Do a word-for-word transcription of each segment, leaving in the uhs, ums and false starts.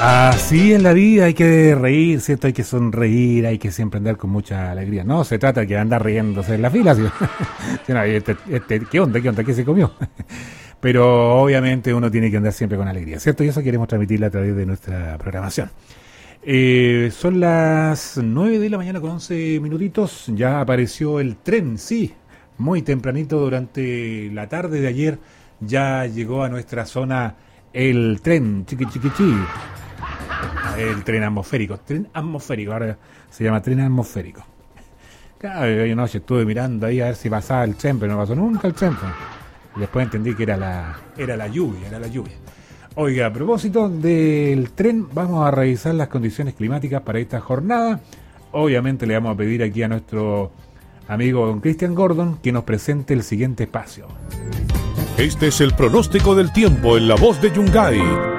Así en la vida hay que reír, ¿cierto? Hay que sonreír, hay que siempre andar con mucha alegría. No se trata de que andar riéndose en la fila, ¿sí? este, este, ¿qué onda? ¿Qué onda? ¿Qué se comió? Pero obviamente uno tiene que andar siempre con alegría, ¿cierto? Y eso queremos transmitirle a través de nuestra programación. Eh, son las nueve de la mañana con once minutitos. Ya apareció el tren, sí, muy tempranito durante la tarde de ayer. Ya llegó a nuestra zona el tren, chiqui chiqui chi. El tren atmosférico, tren atmosférico, ahora se llama tren atmosférico. Cada noche estuve mirando ahí a ver si pasaba el tren, pero no pasó nunca el tren. Y después entendí que era la, era la lluvia, era la lluvia. Oiga, a propósito del tren, vamos a revisar las condiciones climáticas para esta jornada. Obviamente le vamos a pedir aquí a nuestro amigo don Cristian Gordon que nos presente el siguiente espacio. Este es el pronóstico del tiempo en la voz de Yungay.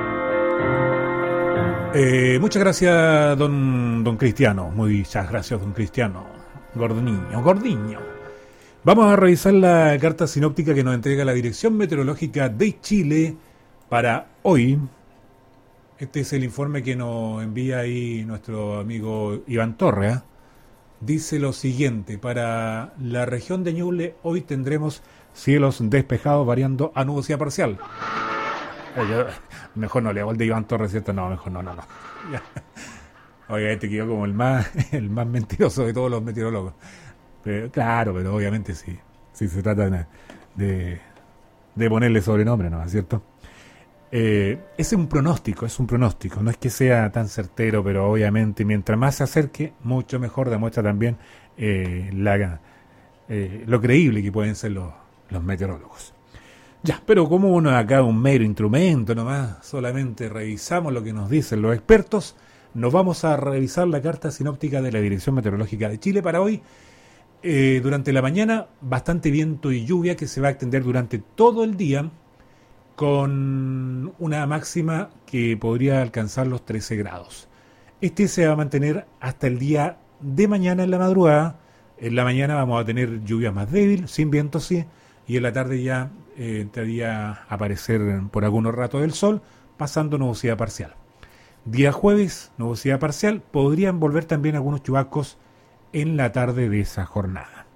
Eh, muchas gracias, don, don Cristiano. Muchas gracias, don Cristiano. Gordiño, Gordiño. Vamos a revisar la carta sinóptica que nos entrega la Dirección Meteorológica de Chile para hoy. Este es el informe que nos envía ahí nuestro amigo Iván Torres. ¿eh? Dice lo siguiente: para la región de Ñuble hoy tendremos cielos despejados variando a nubosidad parcial. Yo, mejor no le hago el de Iván Torres, ¿cierto? No, mejor no, no, no. Ya. Oiga, este quedó como el más el más mentiroso de todos los meteorólogos. Pero, claro, pero obviamente sí, sí se trata de, de, de ponerle sobrenombre, ¿no? ¿Cierto? Eh, es un pronóstico, es un pronóstico. No es que sea tan certero, pero obviamente mientras más se acerque, mucho mejor demuestra también eh, la, eh, lo creíble que pueden ser los, los meteorólogos. Ya, pero como uno acá un mero instrumento nomás, solamente revisamos lo que nos dicen los expertos, nos vamos a revisar la carta sinóptica de la Dirección Meteorológica de Chile para hoy. Eh, durante la mañana, bastante viento y lluvia que se va a extender durante todo el día, con una máxima que podría alcanzar los trece grados. Este se va a mantener hasta el día de mañana en la madrugada. En la mañana vamos a tener lluvia más débil, sin viento sí, y en la tarde ya eh, entraría a aparecer por algunos ratos el sol, pasando nubosidad parcial. Día jueves, nubosidad parcial, podrían volver también algunos chubascos en la tarde de esa jornada.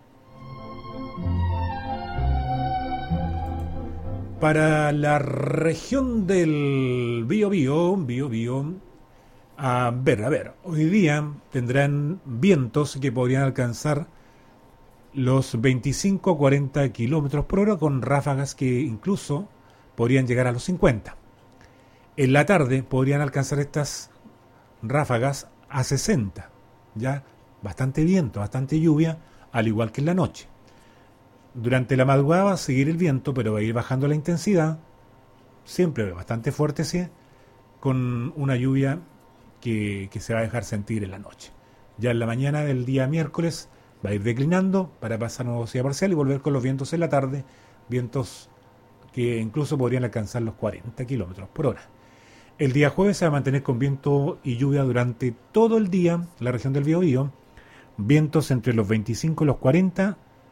Para la región del Biobío, Biobío, a ver, a ver, hoy día tendrán vientos que podrían alcanzar los veinticinco a cuarenta kilómetros por hora, con ráfagas que incluso podrían llegar a los cincuenta. En la tarde podrían alcanzar estas ráfagas a sesenta, ya bastante viento, bastante lluvia, al igual que en la noche. Durante la madrugada va a seguir el viento, pero va a ir bajando la intensidad, siempre bastante fuerte, sí, con una lluvia que, que se va a dejar sentir en la noche. Ya en la mañana del día miércoles va a ir declinando para pasar a nubosidad parcial y volver con los vientos en la tarde, vientos que incluso podrían alcanzar los cuarenta kilómetros por hora. El día jueves se va a mantener con viento y lluvia durante todo el día en la región del Biobío, vientos entre los veinticinco y los cuarenta,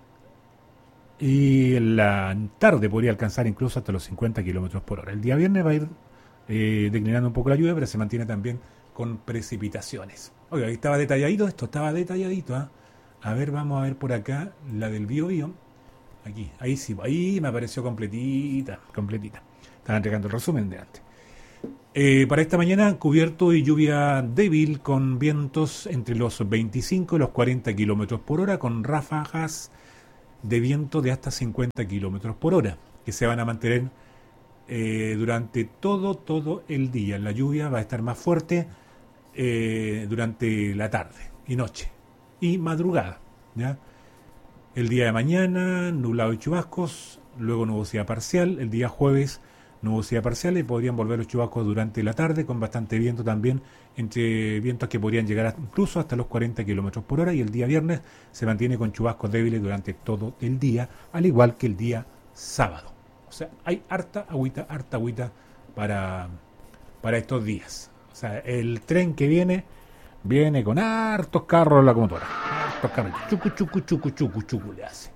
y en la tarde podría alcanzar incluso hasta los cincuenta kilómetros por hora. El día viernes va a ir eh, declinando un poco la lluvia, pero se mantiene también con precipitaciones. Oiga, ahí estaba detalladito, esto estaba detalladito, ¿eh? A ver, vamos a ver por acá la del Biobío. Aquí, ahí sí, ahí me apareció completita, completita. Estaba entregando el resumen de antes. Eh, para esta mañana, cubierto y lluvia débil con vientos entre los veinticinco y los cuarenta kilómetros por hora, con ráfagas de viento de hasta cincuenta kilómetros por hora, que se van a mantener eh, durante todo, todo el día. La lluvia va a estar más fuerte eh, durante la tarde y noche y madrugada, ¿ya? El día de mañana, nublado y chubascos, luego nubosidad parcial. El día jueves, nubosidad parcial, y podrían volver los chubascos durante la tarde, con bastante viento también, entre vientos que podrían llegar a, incluso hasta los cuarenta kilómetros por hora. Y el día viernes se mantiene con chubascos débiles durante todo el día, al igual que el día sábado. O sea, hay harta agüita, harta agüita para, para estos días. O sea, el tren que viene, viene con hartos carros en la locomotora. Hartos carros. Chucu, chucu, chucu, chucu, chucu, le hace.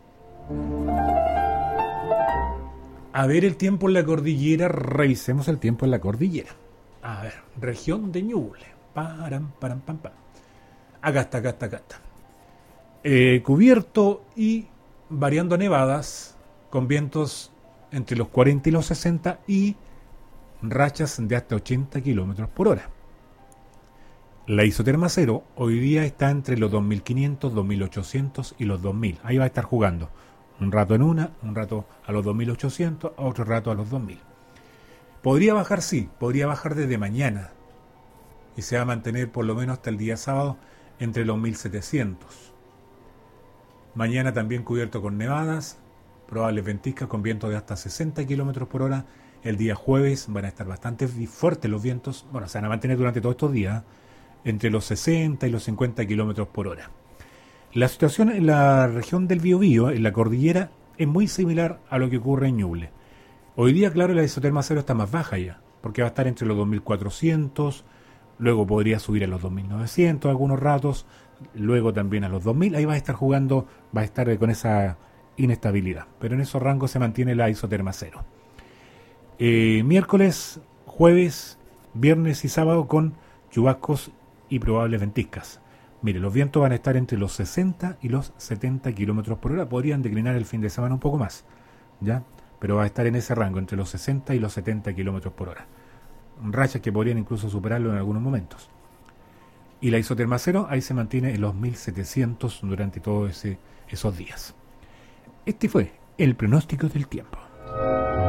A ver el tiempo en la cordillera, revisemos el tiempo en la cordillera. A ver, región de Ñuble. Param, param, pam, pam. Acá está, acá está, acá está. Eh, cubierto y variando nevadas con vientos entre los cuarenta y los sesenta y rachas de hasta ochenta kilómetros por hora. La isoterma cero hoy día está entre los dos mil quinientos, dos mil ochocientos y los dos mil. Ahí va a estar jugando. Un rato en una, un rato a los dos mil ochocientos, a otro rato a los dos mil. Podría bajar, sí, podría bajar desde mañana. Y se va a mantener por lo menos hasta el día sábado entre los mil setecientos. Mañana también cubierto con nevadas, probables ventiscas con vientos de hasta sesenta kilómetros por hora. El día jueves van a estar bastante fuertes los vientos. Bueno, se van a mantener durante todos estos días entre los sesenta y los cincuenta kilómetros por hora. La situación en la región del Biobío, en la cordillera, es muy similar a lo que ocurre en Ñuble. Hoy día, claro, la isoterma cero está más baja ya, porque va a estar entre los dos mil cuatrocientos, luego podría subir a los dos mil novecientos algunos ratos, luego también a los dos mil, ahí va a estar jugando, va a estar con esa inestabilidad, pero en esos rangos se mantiene la isoterma cero. Eh, miércoles, jueves, viernes y sábado con chubascos y probables ventiscas. Mire, los vientos van a estar entre los sesenta y los setenta kilómetros por hora. Podrían declinar el fin de semana un poco más, ¿ya? Pero va a estar en ese rango, entre los sesenta y los setenta kilómetros por hora. Rachas que podrían incluso superarlo en algunos momentos. Y la isoterma cero ahí se mantiene en los mil setecientos durante todos ese, esos días. Este fue el pronóstico del tiempo.